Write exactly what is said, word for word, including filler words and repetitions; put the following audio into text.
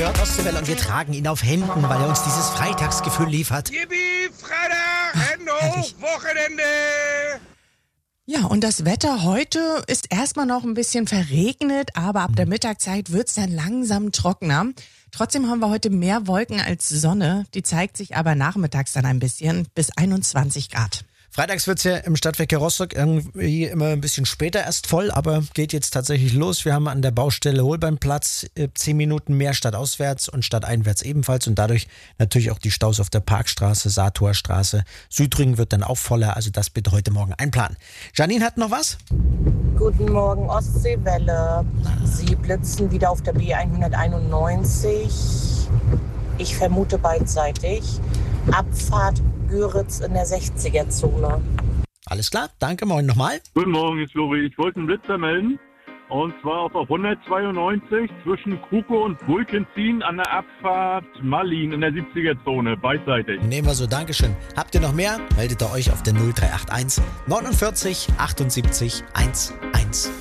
Hört Ostseewelle und wir tragen ihn auf Händen, weil er uns dieses Freitagsgefühl liefert. Yippie, Freitag, Hände hoch, Wochenende! Ja, und das Wetter heute ist erstmal noch ein bisschen verregnet, aber ab der Mittagszeit wird's dann langsam trockener. Trotzdem haben wir heute mehr Wolken als Sonne. Die zeigt sich aber nachmittags dann ein bisschen bis einundzwanzig Grad. Freitags wird's ja im Stadtwerke Rostock irgendwie immer ein bisschen später erst voll, aber geht jetzt tatsächlich los. Wir haben an der Baustelle Holbeinplatz äh, zehn Minuten mehr stadtauswärts und stadteinwärts ebenfalls und dadurch natürlich auch die Staus auf der Parkstraße, Satorstraße. Südring wird dann auch voller, also das bitte heute Morgen einplanen. Janine hat noch was? Guten Morgen, Ostseewelle. Sie blitzen wieder auf der B hunderteinundneunzig. Ich vermute beidseitig. Abfahrt Göritz in der sechziger-Zone. Alles klar, danke, moin nochmal. Guten Morgen, ist Flori. Ich wollte einen Blitzer melden. Und zwar auf der hundertzweiundneunzig zwischen Krukow und Bulkenzin an der Abfahrt Malin in der siebziger-Zone, beidseitig. Nehmen wir so, Dankeschön. Habt ihr noch mehr? Meldet ihr euch auf der null drei acht eins neunundvierzig achtundsiebzig eins eins.